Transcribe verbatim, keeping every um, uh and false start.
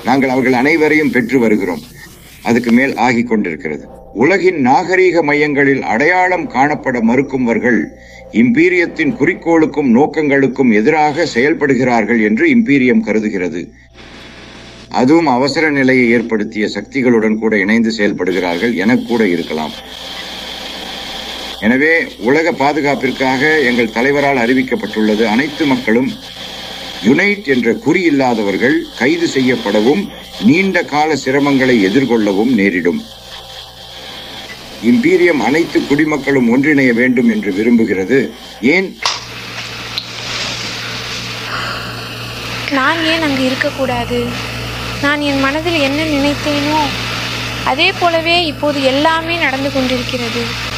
நாங்கள் அவர்கள் அனைவரையும் பெற்று வருகிறோம். அதுக்கு மேல் ஆகிக் கொண்டிருக்கிறது. உலகின் நாகரீக மையங்களில் அடையாளம் காணப்பட மறுக்கும்வர்கள் இம்பீரியத்தின் குறிக்கோளுக்கும் நோக்கங்களுக்கும் எதிராக செயல்படுகிறார்கள் என்று இம்பீரியம் கருதுகிறது. அதுவும் அவசர நிலையை ஏற்படுத்திய சக்திகளுடன் கூட இணைந்து செயல்படுகிறார்கள் என கூட இருக்கலாம். எனவே உலக பாதுகாப்பிற்காக எங்கள் தலைவரால் அறிவிக்கப்பட்டுள்ளது, அனைத்து மக்களும் யுனைட் என்ற குறி இல்லாதவர்கள் கைது செய்யப்படவும் நீண்ட கால சிரமங்களை எதிர்கொள்ளவும் நேரிடும். இம்பீரியம் அனைத்து குடிமக்களும் ஒன்றிணைய வேண்டும் என்று விரும்புகிறது. ஏன் நான் ஏன் அங்கு இருக்கக்கூடாது? நான் என் மனதில் என்ன நினைத்தேனோ அதே போலவே இப்போது எல்லாமே நடந்து கொண்டிருக்கிறது.